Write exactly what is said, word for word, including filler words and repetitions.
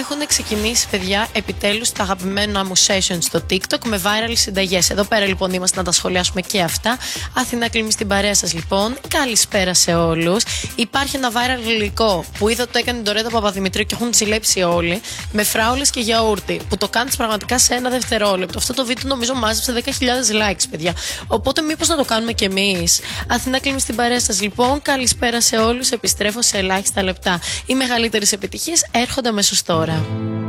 έχουν ξεκινήσει, παιδιά, επιτέλους τα αγαπημένα μου sessions στο TikTok με viral συνταγές. Εδώ πέρα λοιπόν είμαστε να τα σχολιάσουμε και αυτά. Αθηνά Κλίμη στην παρέα σας λοιπόν. Καλησπέρα σε όλους. Υπάρχει ένα viral γλυκό που είδα ότι το έκανε η Ντορέτα Παπαδημητρίου και έχουν ζηλέψει όλοι. Με φράουλες και γιαούρτι. Που το κάνεις πραγματικά σε ένα δευτερόλεπτο. Αυτό το βίντεο νομίζω μάζεψε δέκα χιλιάδες likes, παιδιά. Οπότε μήπως να το κάνουμε κι εμείς. Αθηνά Κλίμη στην παρέα σας λοιπόν. Καλησπέρα σε όλους. Επιστρέφω σε ελάχιστα λεπτά. Οι μεγαλύτερες επιτυχίες έρχονται αμέσως τώρα.